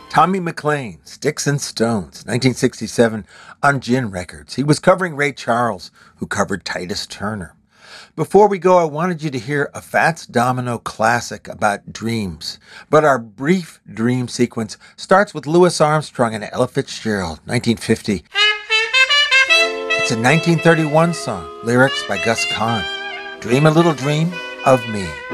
Tommy McLean, Sticks and Stones, 1967, on Gin Records. He was covering Ray Charles, who covered Titus Turner. Before we go, I wanted you to hear a Fats Domino classic about dreams. But our brief dream sequence starts with Louis Armstrong and Ella Fitzgerald, 1950. It's a 1931 song, lyrics by Gus Kahn. Dream a little dream of me.